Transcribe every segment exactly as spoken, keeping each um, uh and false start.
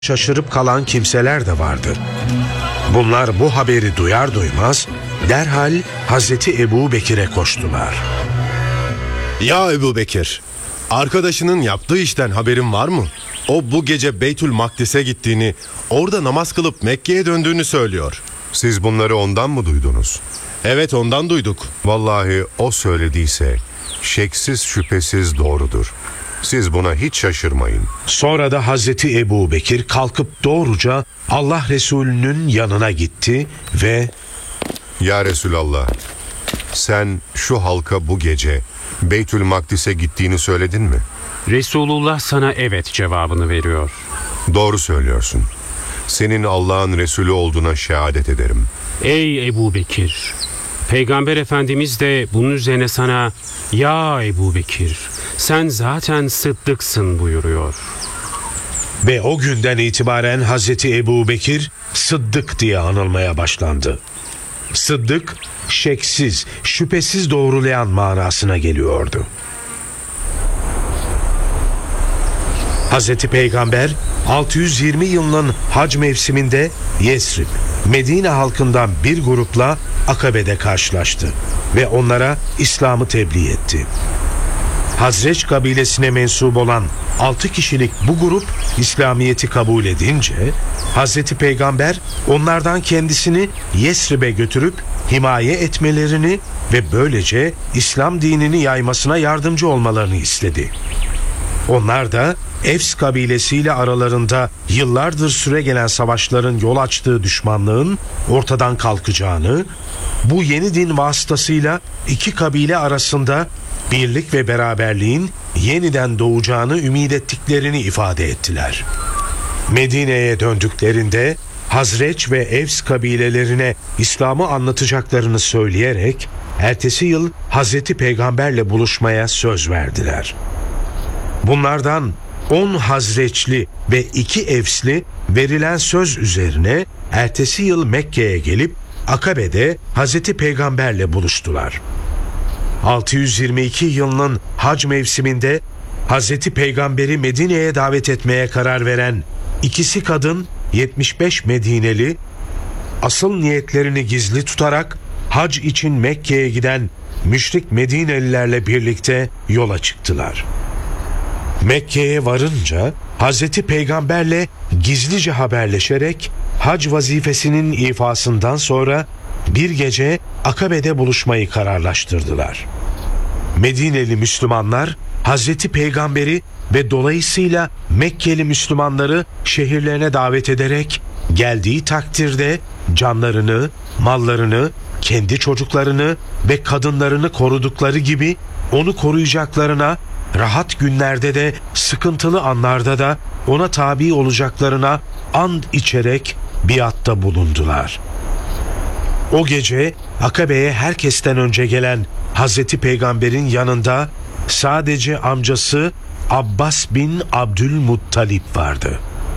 Şaşırıp kalan kimseler de vardı. Bunlar bu haberi duyar duymaz derhal Hazreti Ebu Bekir'e koştular. Ya Ebu Bekir, arkadaşının yaptığı işten haberin var mı? O bu gece Beytül Makdis'e gittiğini, orada namaz kılıp Mekke'ye döndüğünü söylüyor. Siz bunları ondan mı duydunuz? Evet, ondan duyduk. Vallahi o söylediyse şeksiz şüphesiz doğrudur. Siz buna hiç şaşırmayın. Sonra da Hazreti Ebu Bekir kalkıp doğruca Allah Resulü'nün yanına gitti ve Ya Resulallah, sen şu halka bu gece Beytül Makdis'e gittiğini söyledin mi? Resulullah sana evet cevabını veriyor. Doğru söylüyorsun. Senin Allah'ın Resulü olduğuna şehadet ederim. Ey Ebu Bekir! Peygamber Efendimiz de bunun üzerine sana ya Ebu Bekir sen zaten sıddıksın buyuruyor. ve o günden itibaren Hazreti Ebu Bekir Sıddık diye anılmaya başlandı. Sıddık, şeksiz, şüphesiz doğrulayan manasına geliyordu. Hazreti Peygamber altı yüz yirmi yılının hac mevsiminde Yesrib, Medine halkından bir grupla Akabe'de karşılaştı ve onlara İslam'ı tebliğ etti. Hazreç kabilesine mensup olan altı kişilik bu grup İslamiyet'i kabul edince Hazreti Peygamber onlardan kendisini Yesrib'e götürüp himaye etmelerini ve böylece İslam dinini yaymasına yardımcı olmalarını istedi. Onlar da Evs kabilesiyle aralarında yıllardır süregelen savaşların yol açtığı düşmanlığın ortadan kalkacağını, bu yeni din vasıtasıyla iki kabile arasında birlik ve beraberliğin yeniden doğacağını ümit ettiklerini ifade ettiler. Medine'ye döndüklerinde Hazreç ve Evs kabilelerine İslam'ı anlatacaklarını söyleyerek ertesi yıl Hazreti Peygamberle buluşmaya söz verdiler. Bunlardan on Hazreçli ve iki Evsli verilen söz üzerine ertesi yıl Mekke'ye gelip Akabe'de Hazreti Peygamberle buluştular. altı yüz yirmi iki yılının hac mevsiminde Hazreti Peygamber'i Medine'ye davet etmeye karar veren ikisi kadın yetmiş beş Medineli asıl niyetlerini gizli tutarak hac için Mekke'ye giden müşrik Medinelilerle birlikte yola çıktılar. Mekke'ye varınca Hazreti Peygamberle gizlice haberleşerek hac vazifesinin ifasından sonra bir gece Akabe'de buluşmayı kararlaştırdılar. Medineli Müslümanlar Hazreti Peygamber'i ve dolayısıyla Mekkeli Müslümanları şehirlerine davet ederek geldiği takdirde canlarını, mallarını, kendi çocuklarını ve kadınlarını korudukları gibi onu koruyacaklarına, rahat günlerde de sıkıntılı anlarda da ona tabi olacaklarına and içerek biatta bulundular. O gece Akabe'ye herkesten önce gelen Hazreti Peygamber'in yanında sadece amcası Abbas bin Abdülmuttalip vardı.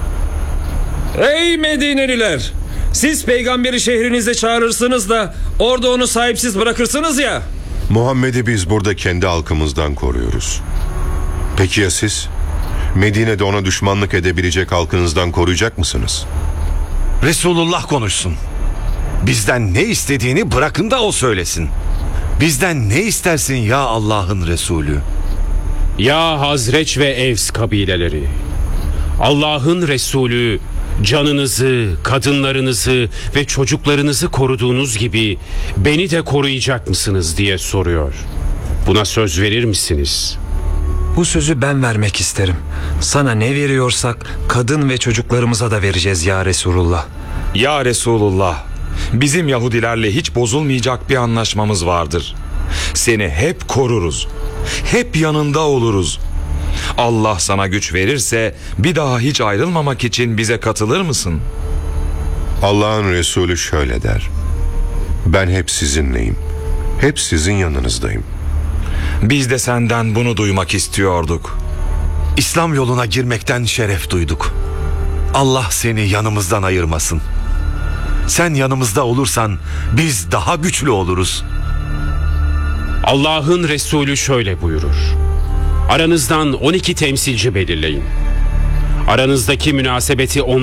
Ey Medineliler! Siz peygamberi şehrinize çağırırsınız da orada onu sahipsiz bırakırsınız ya. Muhammed'i biz burada kendi halkımızdan koruyoruz. Peki ya siz? Medine'de ona düşmanlık edebilecek halkınızdan koruyacak mısınız? Resulullah konuşsun. Bizden ne istediğini bırakın da o söylesin. Bizden ne istersin ya Allah'ın Resulü? Ya Hazreç ve Evs kabileleri! Allah'ın Resulü canınızı, kadınlarınızı ve çocuklarınızı koruduğunuz gibi beni de koruyacak mısınız diye soruyor. Buna söz verir misiniz? Bu sözü ben vermek isterim. Sana ne veriyorsak kadın ve çocuklarımıza da vereceğiz ya Resulullah. Ya Resulullah, bizim Yahudilerle hiç bozulmayacak bir anlaşmamız vardır. Seni hep koruruz. Hep yanında oluruz. Allah sana güç verirse bir daha hiç ayrılmamak için bize katılır mısın? Allah'ın Resulü şöyle der: Ben hep sizinleyim. Hep sizin yanınızdayım. Biz de senden bunu duymak istiyorduk. İslam yoluna girmekten şeref duyduk. Allah seni yanımızdan ayırmasın. Sen yanımızda olursan biz daha güçlü oluruz. Allah'ın Resulü şöyle buyurur. Aranızdan on iki temsilci belirleyin. Aranızdaki münasebeti